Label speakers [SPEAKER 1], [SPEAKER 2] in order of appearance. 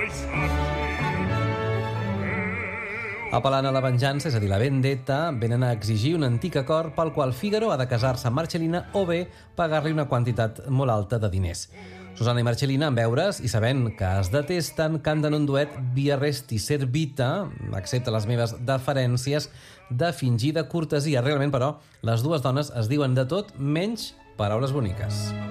[SPEAKER 1] Apel·lant a la venjança, és a dir, la vendetta, venen a exigir un antic acord pel qual Fígaro ha de casar-se amb Marcellina o bé pagar-li una quantitat molt alta de diners. Susanna i Marcellina, en veure's i sabent que es detesten, canten un duet Via Resti Servita, accepta les meves deferències, de fingida cortesia. Realment, però, les dues dones es diuen de tot menys paraules boniques.